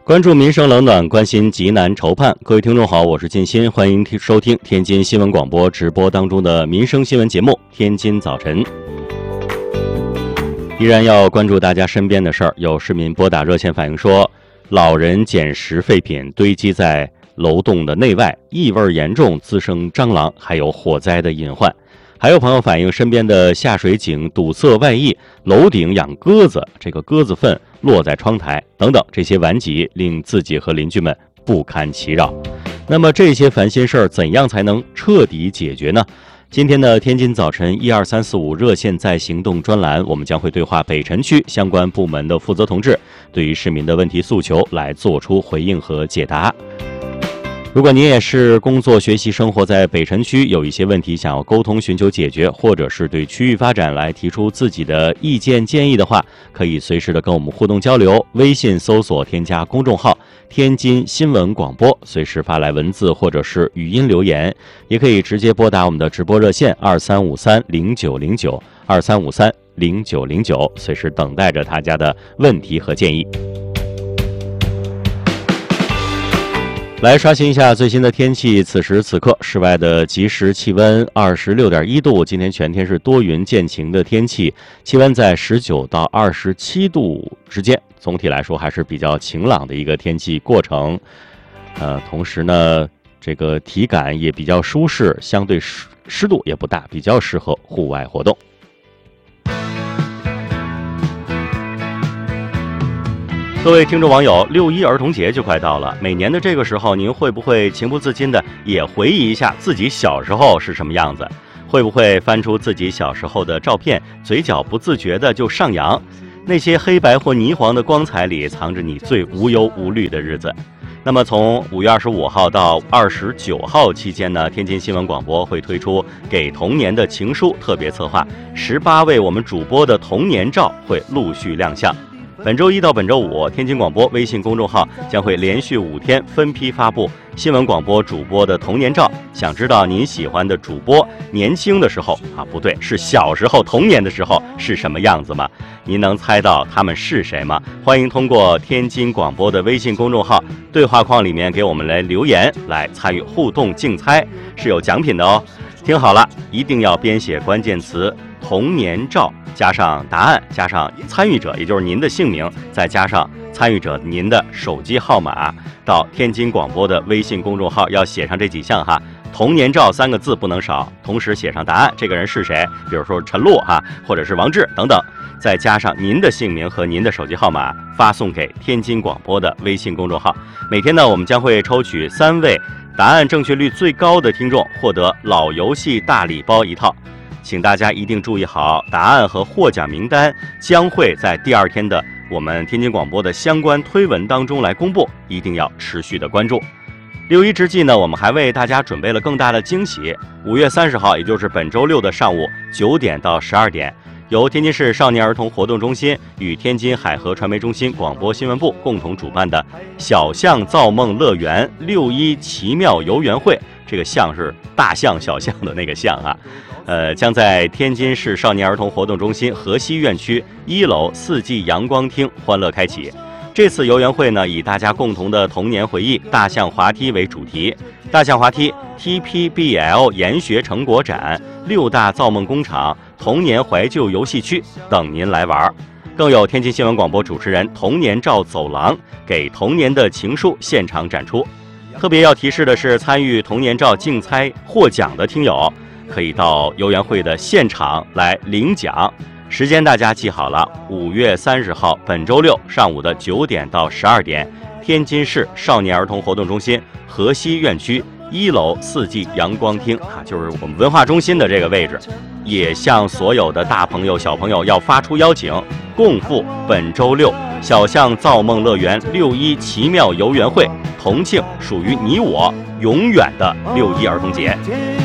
关注民生冷暖，关心急难愁盼。各位听众好，我是进鑫，欢迎收听天津新闻广播直播当中的民生新闻节目《天津早晨》。依然要关注大家身边的事儿，有市民拨打热线反映说，老人捡拾废品堆积在楼栋的内外，异味严重，滋生蟑螂，还有火灾的隐患。还有朋友反映身边的下水井堵塞外溢，楼顶养鸽子，这个鸽子粪落在窗台等等，这些顽疾令自己和邻居们不堪其扰。那么这些烦心事儿怎样才能彻底解决呢？今天的天津早晨12345热线在行动专栏，我们将会对话北辰区相关部门的负责同志，对于市民的问题诉求来做出回应和解答。如果您也是工作、学习、生活在北辰区，有一些问题想要沟通、寻求解决，或者是对区域发展来提出自己的意见建议的话，可以随时的跟我们互动交流。微信搜索添加公众号天津新闻广播，随时发来文字或者是语音留言，也可以直接拨打我们的直播热线2353090923530909，随时等待着大家的问题和建议。来刷新一下最新的天气，此时此刻室外的即时气温26.1度，今天全天是多云见晴的天气，气温在19到27度之间，总体来说还是比较晴朗的一个天气过程。同时呢，这个体感也比较舒适，相对湿度也不大，比较适合户外活动。各位听众网友，6·1儿童节就快到了，每年的这个时候，您会不会情不自禁的也回忆一下自己小时候是什么样子？会不会翻出自己小时候的照片，嘴角不自觉的就上扬？那些黑白或霓凰的光彩里，藏着你最无忧无虑的日子。那么从5月25号到29号期间呢，天津新闻广播会推出给童年的情书特别策划，18位我们主播的童年照会陆续亮相。本周一到本周五，天津广播微信公众号将会连续5天分批发布新闻广播主播的童年照。想知道您喜欢的主播年轻的时候不对，是小时候童年的时候是什么样子吗？您能猜到他们是谁吗？欢迎通过天津广播的微信公众号对话框里面给我们来留言，来参与互动竞猜，是有奖品的哦。听好了，一定要编写关键词童年照，加上答案，加上参与者，也就是您的姓名，再加上参与者您的手机号码，到天津广播的微信公众号要写上这几项哈。童年照3个字不能少，同时写上答案，这个人是谁，比如说陈露或者是王志等等，再加上您的姓名和您的手机号码，发送给天津广播的微信公众号。每天呢，我们将会抽取3位答案正确率最高的听众，获得老游戏大礼包1套。请大家一定注意好，答案和获奖名单将会在第2天的我们天津广播的相关推文当中来公布，一定要持续的关注。6·1之际呢，我们还为大家准备了更大的惊喜。5月30号，也就是本周六的上午9点到12点，由天津市少年儿童活动中心与天津海河传媒中心广播新闻部共同主办的小象造梦乐园6·1奇妙游园会，这个象是大象小象的那个象将在天津市少年儿童活动中心河西院区1楼4季阳光厅欢乐开启。这次游园会呢，以大家共同的童年回忆大象滑梯为主题，大象滑梯、TPBL 研学成果展、6大造梦工厂、童年怀旧游戏区等您来玩。更有天津新闻广播主持人童年照走廊，给童年的情书现场展出。特别要提示的是，参与童年照竞猜获奖的听友，可以到游园会的现场来领奖。时间大家记好了，5月30号本周六上午的9点到12点，天津市少年儿童活动中心河西院区1楼4季阳光厅就是我们文化中心的这个位置。也向所有的大朋友小朋友要发出邀请，共赴本周六小象造梦乐园6·1奇妙游园会，同庆属于你我永远的6·1儿童节。